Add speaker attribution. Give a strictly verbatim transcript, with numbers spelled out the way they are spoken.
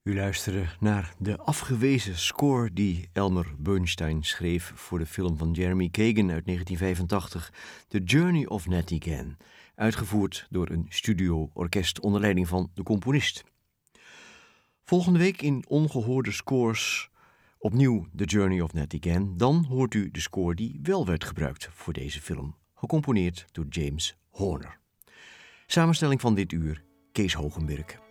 Speaker 1: U luisterde naar de afgewezen score die Elmer Bernstein schreef voor de film van Jeremy Kagan uit negentien vijfentachtig, The Journey of Natty Gann, uitgevoerd door een studio-orkest onder leiding van de componist. Volgende week in Ongehoorde Scores opnieuw The Journey of Natty Gann. Dan hoort u de score die wel werd gebruikt voor deze film, gecomponeerd door James Horner. Samenstelling van dit uur, Kees Hogenberg.